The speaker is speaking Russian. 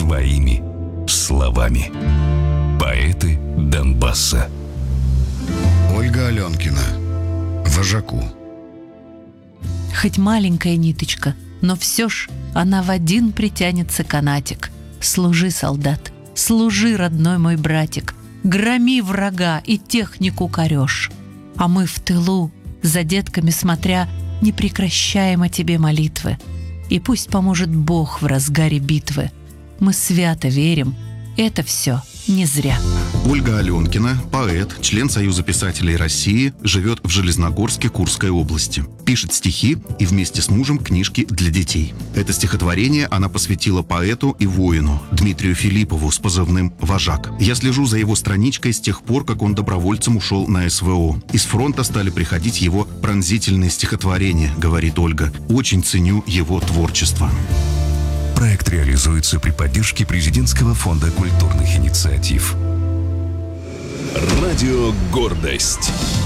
своими словами. Поэты Донбасса. Ольга Аленкина. Вожаку. Хоть маленькая ниточка, но все ж она в один притянется канатик. Служи, солдат, служи, родной мой братик, громи врага и технику корешь. А мы в тылу, за детками смотря, не прекращаем о тебе молитвы. И пусть поможет Бог в разгаре битвы. Мы свято верим, это все не зря. Ольга Аленкина, поэт, член Союза писателей России, живет в Железногорске Курской области. Пишет стихи и вместе с мужем книжки для детей. Это стихотворение она посвятила поэту и воину Дмитрию Филиппову с позывным «Вожак». Я слежу за его страничкой с тех пор, как он добровольцем ушел на СВО. Из фронта стали приходить его пронзительные стихотворения, говорит Ольга. Очень ценю его творчество. Проект реализуется при поддержке Президентского фонда культурных инициатив. Радио «Гордость».